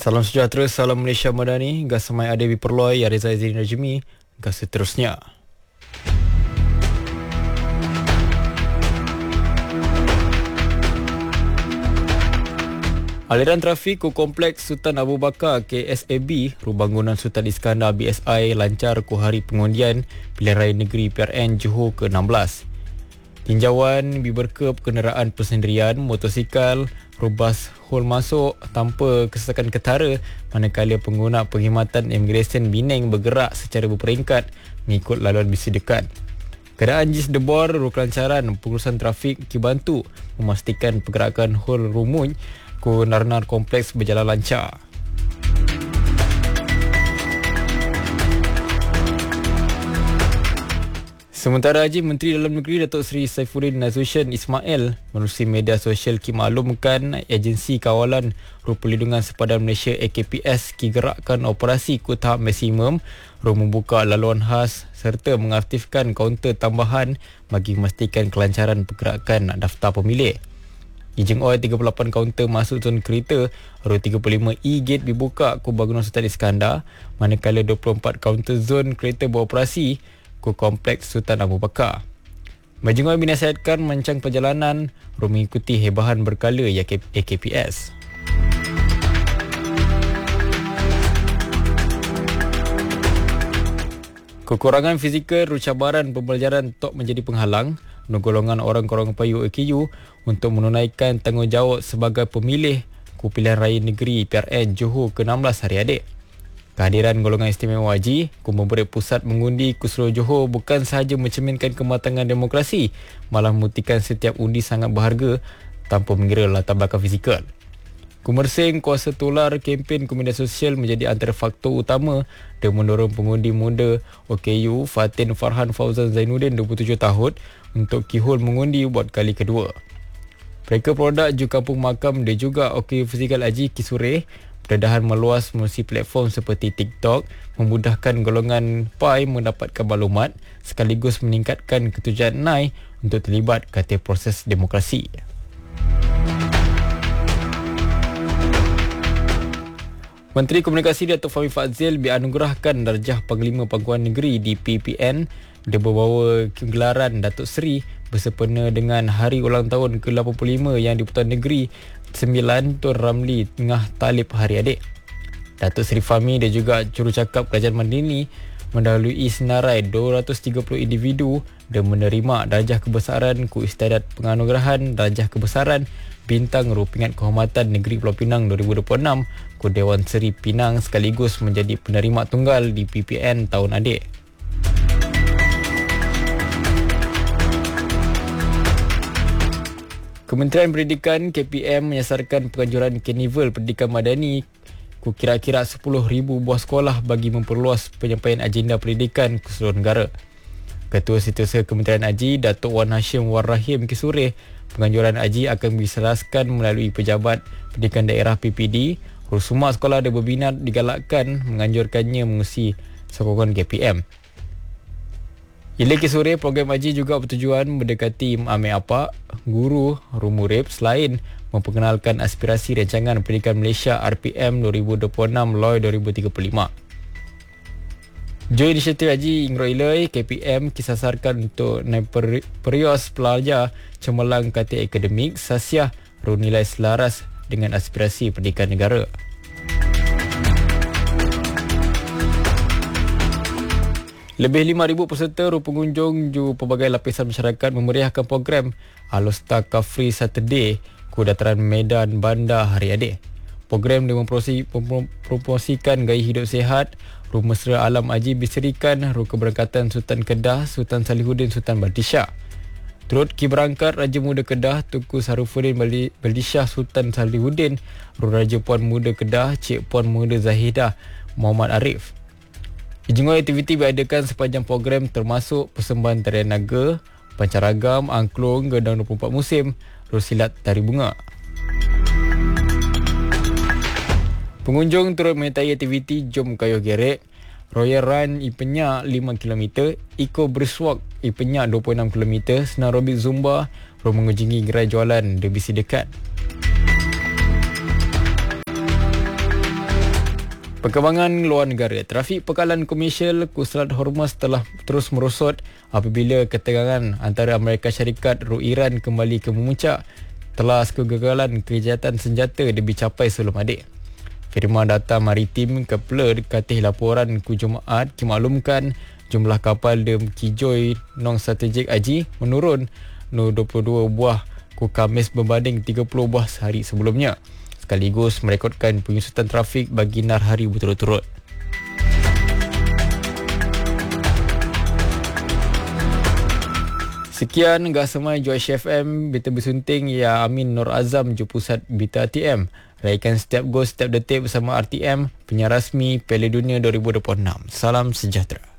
Salam sejahtera, salam Malaysia Madani, gas semai ada Perloi, Reza Izzuddin Rajmi, gas seterusnya. Aliran trafik ke Kompleks Sultan Abu Bakar KSAB, Bangunan Sultan Iskandar BSI lancar ke hari pengundian Pilihan Raya Negeri PRN Johor ke-16. Tinjauan berkerp kenderaan persendirian, motosikal, rubas hol masuk tanpa kesesakan ketara, manakala pengguna perkhidmatan imigresen Penang bergerak secara berperingkat mengikut laluan misi dekat. Keadaan JIS Debor, kelancaran pengurusan trafik dibantu memastikan pergerakan hol Rumuj ke Narnar Kompleks berjalan lancar. Sementara Haji Menteri Dalam Negeri Datuk Seri Saifuddin Nasution Ismail menerusi media sosial maklumkan agensi kawalan Ruang Perlindungan Sepadan Malaysia AKPS gerakkan operasi ke tahap maksimum, membuka laluan khas serta mengaktifkan kaunter tambahan bagi memastikan kelancaran pergerakan daftar pemilih. Ijeng oil 38 kaunter masuk zon kereta, 35 e-gate dibuka ke Bangunan Sultan Iskandar, manakala 24 kaunter zon kereta beroperasi ke Kompleks Sultan Abu Bakar. Majlis dinasihatkan merancang perjalanan mengikuti hebahan berkala AKPS. Kekurangan fizikal cabaran pembelajaran tak menjadi penghalang golongan orang-orang payu AKU untuk menunaikan tanggungjawab sebagai pemilih ke Pilihan Raya Negeri PRN Johor ke-16 hari adik. Kehadiran golongan istimewa Haji memberi pusat mengundi ke seluruh Johor bukan sahaja mencerminkan kematangan demokrasi, malah membuktikan setiap undi sangat berharga tanpa mengira latar belakang fizikal. Kumersing kuasa tular kempen ke media sosial menjadi antara faktor utama dan mendorong pengundi muda OKU Fatin Farhan Fauzan Zainuddin 27 tahun untuk kihul mengundi buat kali kedua. Mereka produk Ju Kampung Makam dan juga OKU Fizikal Haji Kisure pendedahan meluas melalui platform seperti TikTok memudahkan golongan PAI mendapatkan maklumat sekaligus meningkatkan ketujuan NAI untuk terlibat kata proses demokrasi. Menteri Komunikasi Datuk Fahmi Fadzil dianugerahkan darjah Panglima Pangkuan Negeri di PPN. Dia berbawa gelaran Datuk Seri bersempena dengan hari ulang tahun ke-85 yang di-Pertuan Negeri 9 Tun Ramli Tengah Talib Hari Adik. Datuk Seri Fahmi dan juga jurucakap Kerajaan Madani mendahului senarai 230 individu dan menerima darjah kebesaran ku istiadat penganugerahan darjah kebesaran Bintang Rupingat Kehormatan Negeri Pulau Pinang 2026 ku Dewan Seri Pinang sekaligus menjadi penerima tunggal di PPN tahun adik. Kementerian Pendidikan KPM menyasarkan penganjuran Karnival Pendidikan Madani ku kira-kira 10,000 buah sekolah bagi memperluas penyampaian agenda pendidikan ke seluruh negara. Ketua Setiausaha Kementerian Haji Datuk Wan Hashim Wan Rahim Kisure, penganjuran haji akan diselaraskan melalui Pejabat Pendidikan Daerah PPD. Semua sekolah ada berminat digalakkan menganjurkannya mengusi sokongan KPM. Ila Kisure, program haji juga bertujuan mendekati amil apa, guru, rumurib selain memperkenalkan aspirasi rancangan pendidikan Malaysia RPM 2026 LOI 2035. Jo inisiatif Haji Ingro Ilai, KPM kisasarkan untuk naik perios pelajar cemerlang kata akademik, sasiah, nilai selaras dengan aspirasi pendidikan negara. Lebih 5,000 peserta pengunjung ju pelbagai lapisan masyarakat memeriahkan program Alostar Free Saturday ke dataran Medan Bandar Hari Adik. Program dia mempromosikan gaya hidup sihat, rumah mesra alam haji berserikan, keberangkatan Sultan Kedah, Sultan Salihuddin Sultan Baldisyah. Turut berangkat Raja Muda Kedah Tunku Sarufuddin Baldisyah Sultan Salihuddin, Raja Puan Muda Kedah Cik Puan Muda Zahidah Muhammad Arif. Ijengoi aktiviti diadakan sepanjang program termasuk persembahan tarian naga, pancaragam, angklung, gendang 24 musim, silat tari bunga. Pengunjung turut menyertai aktiviti Jom Kayuh Gerek, Royal Run Ipenyak 5 km, Eco Brisk Walk Ipenyak 26 km, senam aerobik Zumba, mengunjungi gerai jualan di bisi dekat. Perkembangan luar negara, trafik pekalan komersial Selat Hormuz telah terus merosot apabila ketegangan antara Amerika Syarikat dan Iran kembali ke memuncak telah kegagalan kejahatan senjata lebih capai sebelum adik. Firma Data Maritim Kepler katih laporan ku Jumaat kimaklumkan jumlah kapal dem Kijoy non strategik Haji menurun 22 buah ku Khamis berbanding 30 buah sehari sebelumnya, sekaligus merekodkan penyusutan trafik bagi 6 hari berturut-turut. Sekian Gasemai Joish FM, Berita Bersunting ya Amin Nur Azam ju pusat Berita RTM. Raikan setiap gol setiap detik bersama RTM, penyiar rasmi Piala Dunia 2026. Salam sejahtera.